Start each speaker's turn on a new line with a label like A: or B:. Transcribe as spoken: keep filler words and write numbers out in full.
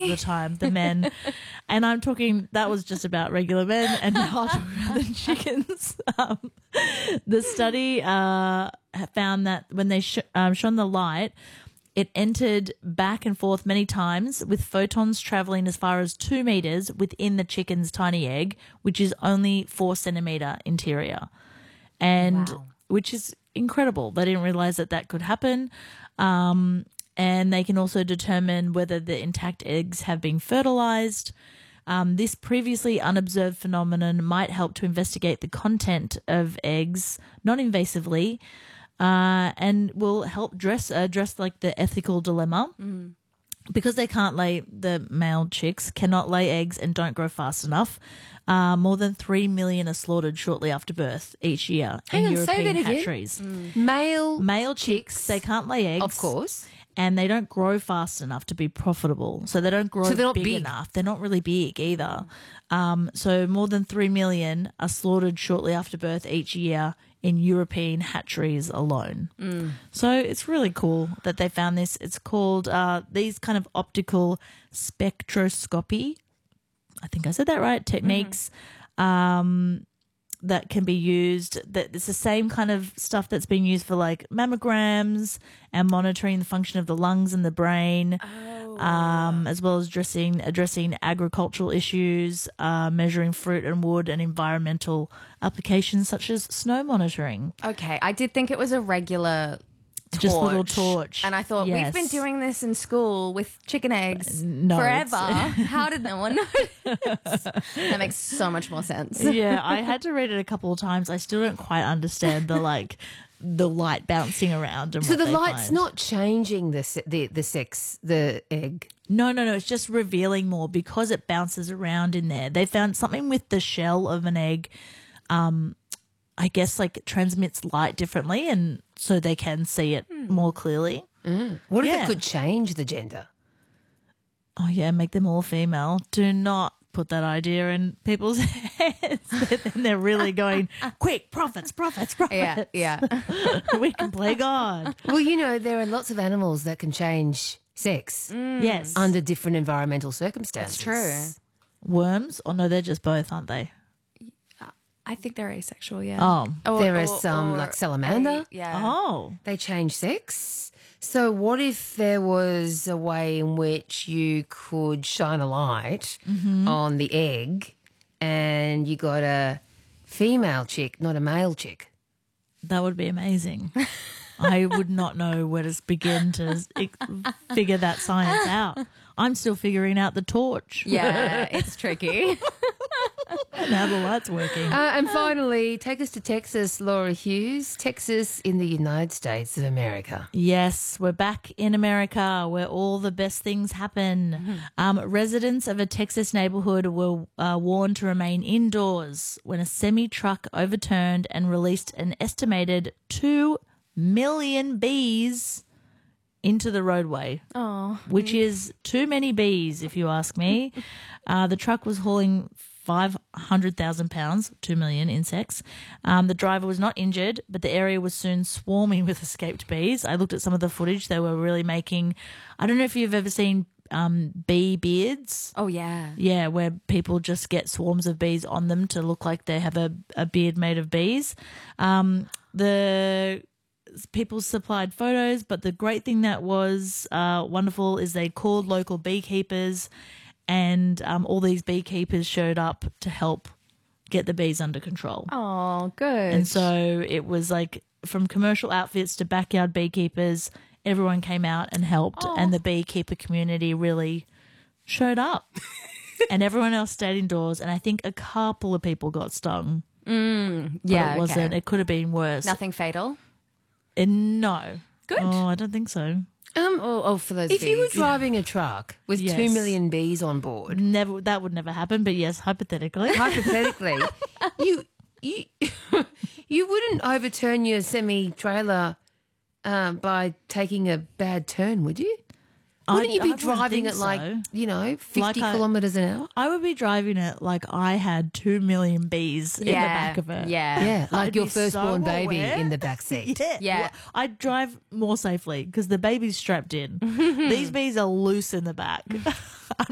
A: of the time, the men. And I'm talking, that was just about regular men, and now I'm talking about the chickens. Um, the study uh, found that when they sh- um, shone the light, it entered back and forth many times, with photons traveling as far as two meters within the chicken's tiny egg, which is only four centimeter interior, and
B: Wow.
A: which is incredible. They didn't realize that that could happen. Um, and they can also determine whether the intact eggs have been fertilized. Um, this previously unobserved phenomenon might help to investigate the content of eggs non-invasively, uh, and will help address address like the ethical dilemma. Mm. Because they can't lay, the male chicks cannot lay eggs and don't grow fast enough. Uh, more than three million are slaughtered shortly after birth each year
B: Hang
A: in
B: on, say
A: European
B: that again.
A: hatcheries.
B: Male,
A: Male chicks, they can't lay eggs.
B: of course.
A: And they don't grow fast enough to be profitable. So they don't grow
B: So they're not
A: big,
B: big.
A: enough. They're not really big either. Um, so more than three million are slaughtered shortly after birth each year in European hatcheries alone.
B: Mm.
A: So it's really cool that they found this. It's called uh, these kind of optical spectroscopy. I think I said that right. Techniques. Um, that can be used, that it's the same kind of stuff that's been used for like mammograms and monitoring the function of the lungs and the brain,
B: Oh.
A: um, as well as addressing, addressing agricultural issues, uh, measuring fruit and wood, and environmental applications such as snow monitoring.
B: Okay, I did think it was a regular torch.
A: Just a little torch.
B: And I thought,
A: Yes.
B: we've been doing this in school with chicken eggs
A: no,
B: forever.
A: it's-
B: How did no one notice? That makes so much more sense.
A: Yeah, I had to read it a couple of times. I still don't quite understand the like the light bouncing around and
C: So
A: what
C: the
A: they
C: light's
A: find.
C: not changing the se- the the sex, the egg.
A: No, no, no. It's just revealing more because it bounces around in there. They found something with the shell of an egg, um, I guess like it transmits light differently, and so they can see it more clearly.
C: What if
A: Yeah.
C: it could change the gender?
A: Oh, yeah, make them all female. Do not put that idea in people's heads. Then they're really going, quick, profits, profits, profits.
B: Yeah, yeah.
A: We can play God.
C: Well, you know, there are lots of animals that can change sex
A: Yes.
C: under different environmental circumstances.
B: True.
A: Worms? Oh, no, they're just both, aren't they?
B: I think they're asexual, yeah.
A: Oh.
B: Or-
C: There are
B: or-
C: some,
B: or
C: like salamander.
B: a- yeah.
A: Oh.
C: They change sex. So what if there was a way in which you could shine a light on the egg and you got a female chick, not a male chick?
A: That would be amazing. I would not know where to begin to s- figure that science out. I'm still figuring out the torch
B: Yeah, it's tricky.
A: and how the light's working.
C: Uh, and finally, take us to Texas, Laura Hughes. Texas in the United States of America.
A: Yes, we're back in America where all the best things happen. Um, residents of a Texas neighborhood were uh, warned to remain indoors when a semi-truck overturned and released an estimated two million bees into the roadway.
B: Oh.
A: Which is too many bees, if you ask me. Uh, the truck was hauling five hundred thousand pounds, two million insects. Um, the driver was not injured, but the area was soon swarming with escaped bees. I looked at some of the footage. They were really making, I don't know if you've ever seen um, bee beards.
B: Oh, yeah.
A: Yeah, where people just get swarms of bees on them to look like they have a, a beard made of bees. Um, the people supplied photos, but the great thing that was uh, wonderful is they called local beekeepers, and um, all these beekeepers showed up to help get the bees under control.
B: Oh, good.
A: And so it was like from commercial outfits to backyard beekeepers, everyone came out and helped, and the beekeeper community really showed up. And everyone else stayed indoors, and I think a couple of people got stung.
B: Mm,
A: But
B: yeah,
A: it wasn't.
B: okay.
A: It could have been worse.
B: Nothing fatal?
A: Uh, no.
B: Good.
A: Oh, I don't think so.
C: Um,
B: Oh, oh for those
C: if you were
B: bees.
C: driving a truck with
A: Yes.
C: two million bees on board,
A: Never. That would never happen. But yes, hypothetically.
C: hypothetically, you you you wouldn't overturn your semi trailer um, by taking a bad turn, would you? Wouldn't
A: I-
C: you
A: I
C: be
A: wouldn't
C: driving
A: think
C: at like
A: so.
C: you know fifty
A: Like I-
C: kilometers an hour?
A: I would be driving it like I had two million bees in the
B: Yeah,
A: back of it.
B: yeah.
C: Yeah, like
A: I'd
C: your
A: be so
C: firstborn baby
A: aware.
C: in the back seat.
A: Yeah.
B: Yeah.
A: Well, I'd drive more safely because the baby's strapped in. These bees are loose in the back.